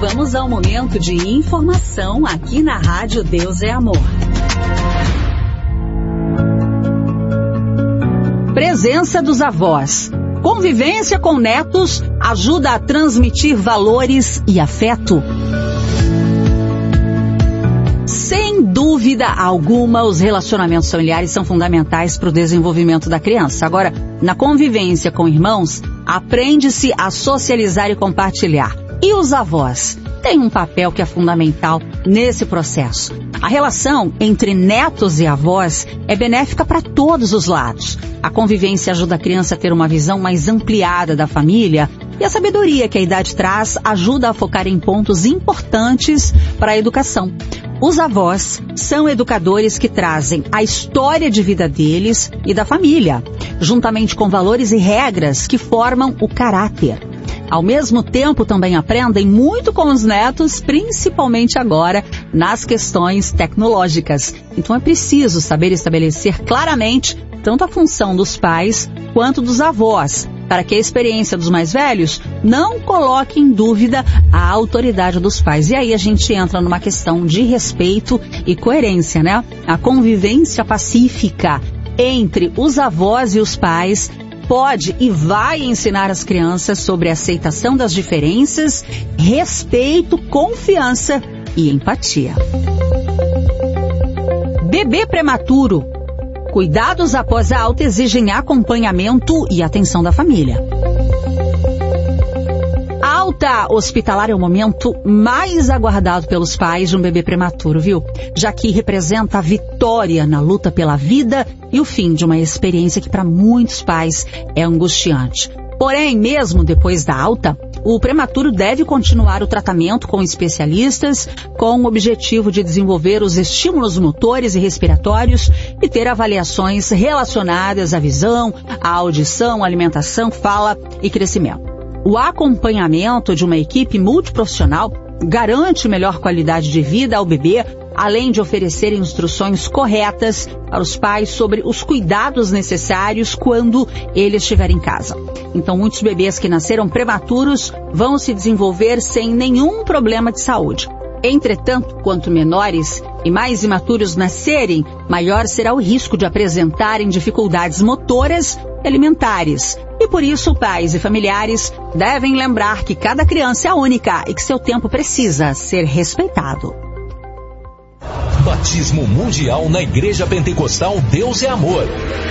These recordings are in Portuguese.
vamos ao momento de informação aqui na Rádio Deus é Amor. Presença dos avós. Convivência com netos ajuda a transmitir valores e afeto. Sem dúvida alguma, os relacionamentos familiares são fundamentais para o desenvolvimento da criança. Agora, na convivência com irmãos, aprende-se a socializar e compartilhar. E os avós têm um papel que é fundamental nesse processo. A relação entre netos e avós é benéfica para todos os lados. A convivência ajuda a criança a ter uma visão mais ampliada da família e a sabedoria que a idade traz ajuda a focar em pontos importantes para a educação. Os avós são educadores que trazem a história de vida deles e da família, juntamente com valores e regras que formam o caráter. Ao mesmo tempo, também aprendem muito com os netos, principalmente agora nas questões tecnológicas. Então é preciso saber estabelecer claramente tanto a função dos pais quanto dos avós, para que a experiência dos mais velhos não coloque em dúvida a autoridade dos pais. E aí a gente entra numa questão de respeito e coerência, né? A convivência pacífica entre os avós e os pais pode e vai ensinar as crianças sobre a aceitação das diferenças, respeito, confiança e empatia. Bebê prematuro. Cuidados após a alta exigem acompanhamento e atenção da família. A alta hospitalar é o momento mais aguardado pelos pais de um bebê prematuro, viu? Já que representa a vitória na luta pela vida e o fim de uma experiência que para muitos pais é angustiante. Porém, mesmo depois da alta, o prematuro deve continuar o tratamento com especialistas com o objetivo de desenvolver os estímulos motores e respiratórios e ter avaliações relacionadas à visão, à audição, alimentação, fala e crescimento. O acompanhamento de uma equipe multiprofissional garante melhor qualidade de vida ao bebê, além de oferecer instruções corretas para os pais sobre os cuidados necessários quando ele estiver em casa. Então, muitos bebês que nasceram prematuros vão se desenvolver sem nenhum problema de saúde. Entretanto, quanto menores e mais imaturos nascerem, maior será o risco de apresentarem dificuldades motoras e alimentares. E por isso, pais e familiares devem lembrar que cada criança é única e que seu tempo precisa ser respeitado. Batismo Mundial na Igreja Pentecostal Deus é Amor.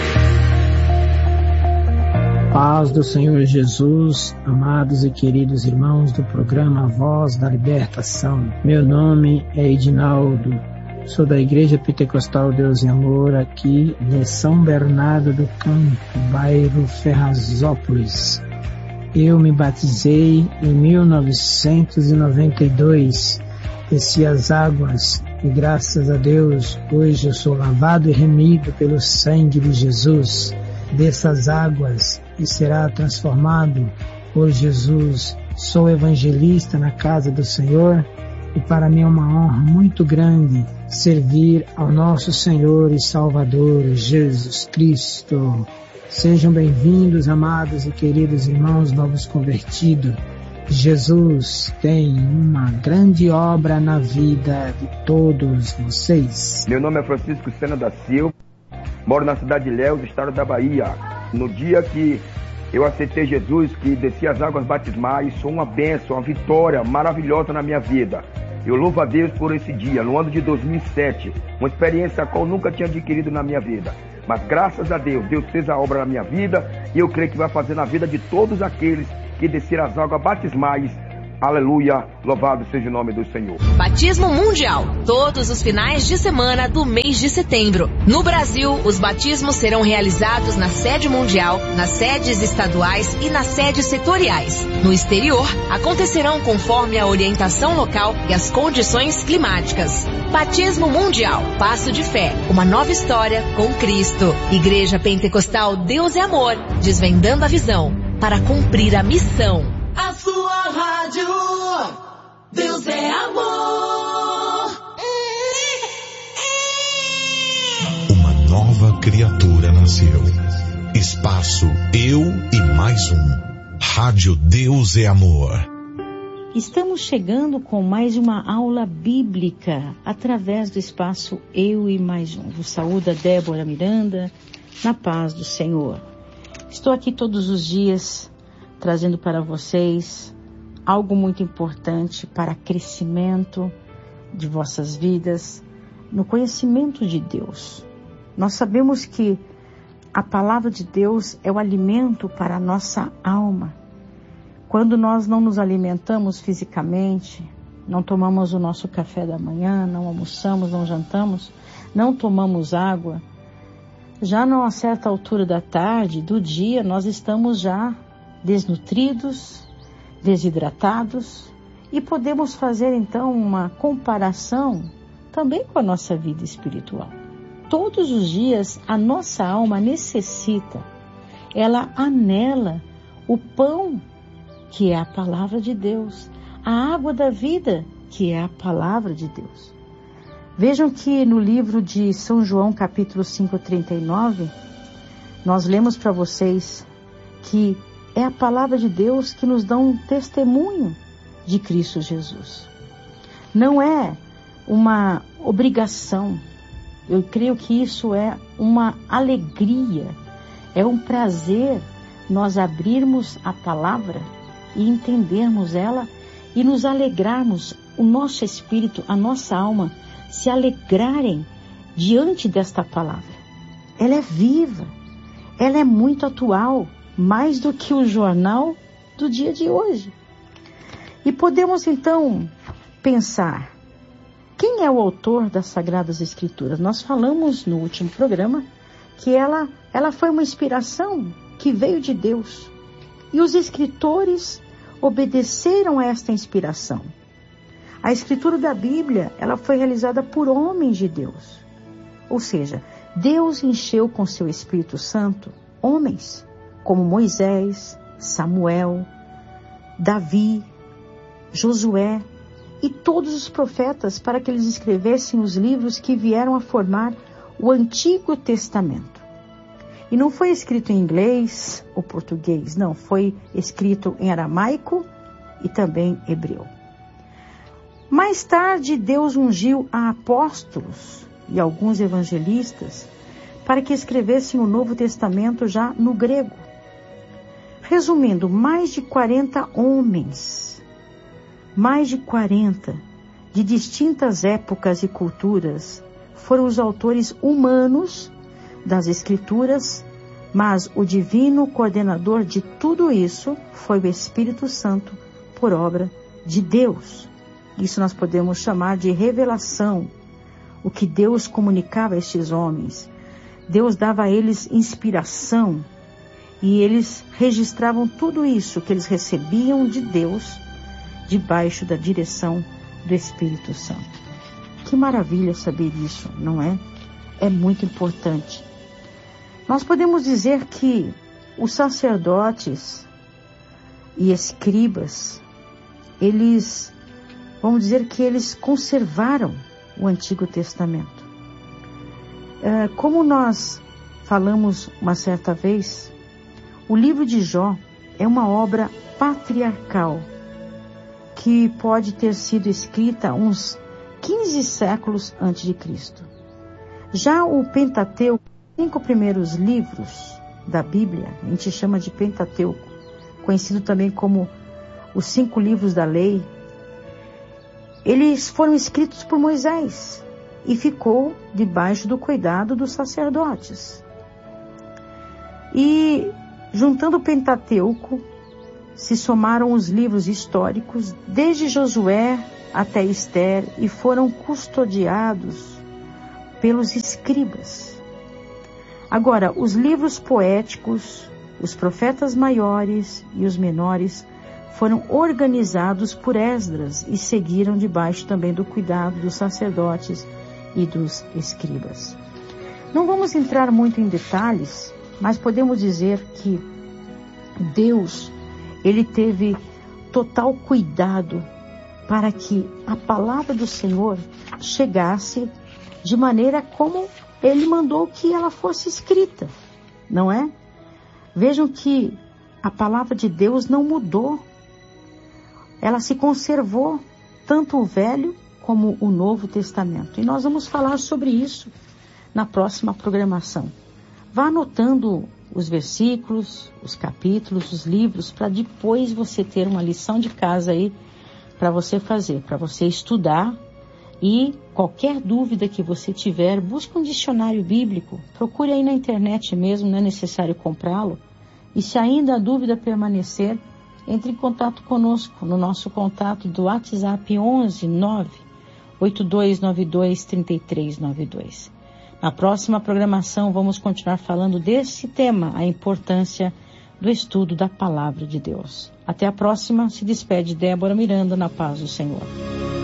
Paz do Senhor Jesus, amados e queridos irmãos do programa Voz da Libertação. Meu nome é Edinaldo, sou da Igreja Pentecostal Deus é Amor, aqui de São Bernardo do Campo, bairro Ferrazópolis. Eu me batizei em 1992, desci as águas e graças a Deus hoje eu sou lavado e remido pelo sangue de Jesus. Dessas águas e será transformado por Jesus. Sou evangelista na casa do Senhor e para mim é uma honra muito grande servir ao nosso Senhor e Salvador Jesus Cristo. Sejam bem-vindos, amados e queridos irmãos novos convertidos. Jesus tem uma grande obra na vida de todos vocês. Meu nome é Francisco Sena da Silva, moro na cidade de Ilhéus, estado da Bahia. No dia que eu aceitei Jesus, que desci as águas batismais, foi uma bênção, uma vitória maravilhosa na minha vida. Eu louvo a Deus por esse dia, no ano de 2007, uma experiência a qual eu nunca tinha adquirido na minha vida. Mas graças a Deus, Deus fez a obra na minha vida e eu creio que vai fazer na vida de todos aqueles que desceram as águas batismais. Aleluia, louvado seja o nome do Senhor. Batismo Mundial, todos os finais de semana do mês de setembro. No Brasil, os batismos serão realizados na sede mundial, nas sedes estaduais e nas sedes setoriais. No exterior, acontecerão conforme a orientação local e as condições climáticas. Batismo Mundial, passo de fé, uma nova história com Cristo. Igreja Pentecostal Deus é Amor, desvendando a visão para cumprir a missão. A sua rádio, Deus é amor. Uma nova criatura nasceu. Espaço Eu e Mais Um. Rádio Deus é Amor. Estamos chegando com mais uma aula bíblica através do espaço Eu e Mais Um. Vos saúda Débora Miranda, na paz do Senhor. Estou aqui todos os dias trazendo para vocês algo muito importante para crescimento de vossas vidas, no conhecimento de Deus. Nós sabemos que a palavra de Deus é o alimento para a nossa alma. Quando nós não nos alimentamos fisicamente, não tomamos o nosso café da manhã, não almoçamos, não jantamos, não tomamos água, já numa certa altura da tarde, do dia, nós estamos já desnutridos, desidratados, e podemos fazer então uma comparação também com a nossa vida espiritual. Todos os dias a nossa alma necessita, ela anela o pão que é a palavra de Deus, a água da vida, que é a palavra de Deus. Vejam que no livro de São João, capítulo 5:39, nós lemos para vocês que é a palavra de Deus que nos dá um testemunho de Cristo Jesus. Não é uma obrigação. Eu creio que isso é uma alegria, é um prazer nós abrirmos a palavra e entendermos ela e nos alegrarmos, o nosso espírito, a nossa alma, se alegrarem diante desta palavra. Ela é viva, ela é muito atual, mais do que o jornal do dia de hoje. E podemos então pensar, quem é o autor das Sagradas Escrituras? Nós falamos no último programa que ela foi uma inspiração que veio de Deus. E os escritores obedeceram a esta inspiração. A escritura da Bíblia, ela foi realizada por homens de Deus. Ou seja, Deus encheu com seu Espírito Santo homens como Moisés, Samuel, Davi, Josué e todos os profetas para que eles escrevessem os livros que vieram a formar o Antigo Testamento. E não foi escrito em inglês ou português, não, foi escrito em aramaico e também hebreu. Mais tarde, Deus ungiu a apóstolos e alguns evangelistas para que escrevessem o Novo Testamento já no grego. Resumindo, mais de 40 homens, mais de 40, de distintas épocas e culturas, foram os autores humanos das Escrituras, mas o divino coordenador de tudo isso foi o Espírito Santo por obra de Deus. Isso nós podemos chamar de revelação, o que Deus comunicava a estes homens. Deus dava a eles inspiração e eles registravam tudo isso que eles recebiam de Deus debaixo da direção do Espírito Santo. Que maravilha saber isso, não é? É muito importante. Nós podemos dizer que os sacerdotes e escribas, vamos dizer que eles conservaram o Antigo Testamento. Como nós falamos uma certa vez, o livro de Jó é uma obra patriarcal que pode ter sido escrita uns 15 séculos antes de Cristo. Já o Pentateuco, 5 primeiros livros da Bíblia, a gente chama de Pentateuco, conhecido também como os 5 livros da lei, eles foram escritos por Moisés e ficou debaixo do cuidado dos sacerdotes. E juntando o Pentateuco, se somaram os livros históricos desde Josué até Ester e foram custodiados pelos escribas. Agora, os livros poéticos, os profetas maiores e os menores foram organizados por Esdras e seguiram debaixo também do cuidado dos sacerdotes e dos escribas. Não vamos entrar muito em detalhes, mas podemos dizer que Deus, ele teve total cuidado para que a palavra do Senhor chegasse de maneira como ele mandou que ela fosse escrita, não é? Vejam que a palavra de Deus não mudou. ela se conservou, tanto o Velho como o Novo Testamento. E nós vamos falar sobre isso na próxima programação. Vá anotando os versículos, os capítulos, os livros, para depois você ter uma lição de casa aí para você fazer, para você estudar. E qualquer dúvida que você tiver, busque um dicionário bíblico, procure aí na internet mesmo, não é necessário comprá-lo. E se ainda a dúvida permanecer, entre em contato conosco no nosso contato do WhatsApp 11 98292 3392. Na próxima programação vamos continuar falando desse tema, a importância do estudo da Palavra de Deus. Até a próxima, se despede Débora Miranda, na paz do Senhor.